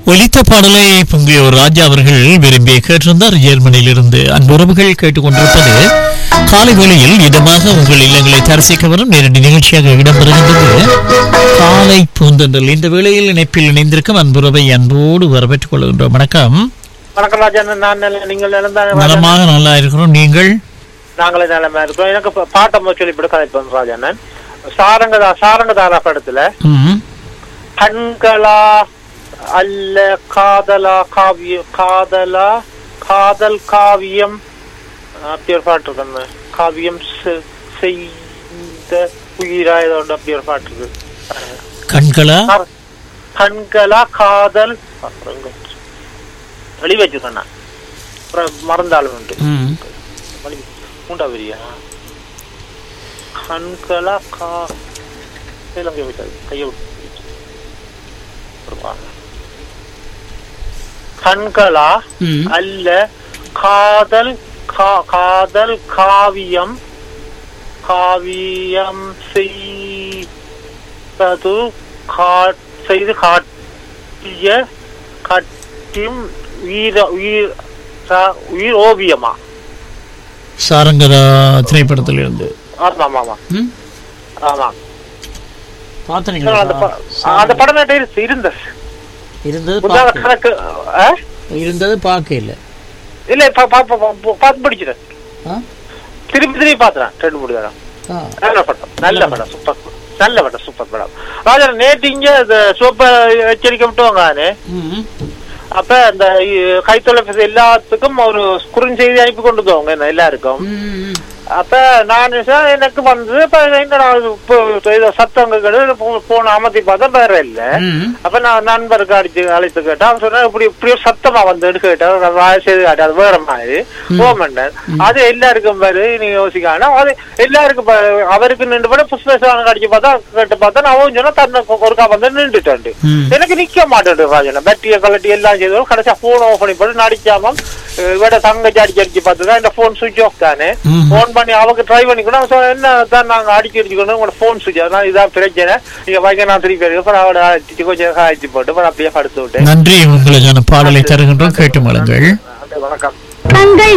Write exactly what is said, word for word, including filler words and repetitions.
ஒலித்த பாடலை பொங்கியோர் ராஜா அவர்கள் விரும்பிய கேட்டிருந்தார் ஜெர்மனியிலிருந்து. அன்புறவுகள் கேட்டுக்கொண்டிருப்பது காலை வேளையில் இதமாக உங்கள் இல்லங்களை தரிசிக்க வரும் நேரடி நிகழ்ச்சியாக இடம்பெறுகின்றது காலை பூந்தென்றல். இந்த வேளையில் இணைப்பில் இணைந்திருக்கும் அன்புறவை அன்போடு வரவேற்றுக் கொள்கின்றோம். வணக்கம். வணக்கம் ராஜா. நான் நீங்கள் நலமாக நல்லா இருக்கிறோம். நீங்கள்? நாங்களே நலமா இருக்கிறோம். எனக்கு பாட்டை சொல்லிவிட்டு கதைப்போம் ராஜா. நான் சாரங்கதா சாரங்கதாரா படத்துல கண்களா அல்ல காதலா காவியம் காதலா காதல் காவியம் அப்படி ஒரு பாட்டு இருக்கு. காவியம் செய்த உயிரா ஏதோ அப்படி ஒரு பாட்டு இருக்கு. கண்களா கண்களா காதல் வெளி வச்சுக்கண்ணா மறந்தாலும் உண்டு. மூண்டா வரியா கண்களா கா கைய கண்களா அல்ல காதல் காதல் காவியம் காவியம் செய்து செய்து காட்டிய காட்டியும் உயிர் உயிர் உயிர் ஓவியமா சாரங்கதா திரைப்படத்தில் இருந்து. ஆமா ஆமா ஆமா பாத்தீங்களா? அந்த படம் இருந்தது இருந்தது பார்க்க இல்ல இல்ல பார்த்து பிடிச்சிட்டேன். திருப்பி திருப்பி பாத்துறேன் ரெண்டு மூணு தரம். நல்ல படம் நல்ல படம் சூப்பர் நல்ல படம் சூப்பர் படம் ராஜா. நேற்று இங்க சூப்பர் எச்சரிக்கை விட்டுவாங்க. அப்ப இந்த கைத்தொலைபேசி எல்லாத்துக்கும் ஒரு குறுஞ்செய்தி அனுப்பி கொண்டு போவாங்க எல்லாருக்கும். அப்ப நான் எனக்கு வந்து சத்தங்க போன அமர்த்தி பார்த்தா வேற இல்ல. அப்ப நான் நண்பருக்கு அடிச்சு அழைத்து கேட்டேன். அவன் சொன்னா இப்படி இப்படி சத்தமா வந்து கேட்டேன் செய்து காட்டு அது வேற மாதிரி போமண்டேன். அது எல்லாருக்கும் பாரு நீங்க யோசிக்கானா அது எல்லாருக்கும் அவருக்கு நின்று போட புஷ்பேசான அடிச்சு பார்த்தா கேட்டு பார்த்தா நான் சொன்னா தன்னை ஒருக்கா வந்து நின்றுட்டு எனக்கு நிக்க மாட்டேன் ராஜனா. பேட்டரிய கலட்டி எல்லாம் செய்தோம். கடைசியா போன் ஆஃப் பண்ணி போட்டு நடிக்காம இவட தங்கச்சி அடிச்சு அடிச்சு பார்த்துதான் இந்த போன் சுவிட்ச் ஆஃப் தானே. போன் பண்ணி அவங்க ட்ரை பண்ணிக்கணும். என்ன தான் நாங்க அடிச்சு அடிச்சுக்கணும் உங்களோட போன் சுவிட்ச் அதான் இதான் பிரச்சனை. நீங்க வைக்க நான் திருப்பி அடிக்க அவட கொஞ்சம் அடிச்சு போட்டு அப்படியே படுத்து விட்டேன். நன்றி. உங்களுக்கான பாடலை தருகின்றோம் கேட்டு மலங்கள். வணக்கம். தங்கள்